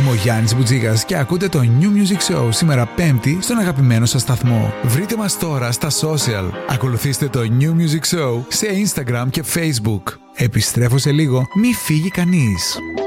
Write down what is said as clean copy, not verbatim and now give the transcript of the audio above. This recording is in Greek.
Είμαι ο Γιάννης Μπουτζίγας και ακούτε το New Music Show σήμερα Πέμπτη στον αγαπημένο σας σταθμό. Βρείτε μας τώρα στα social. Ακολουθήστε το New Music Show σε Instagram και Facebook. Επιστρέφω σε λίγο, μη φύγει κανείς.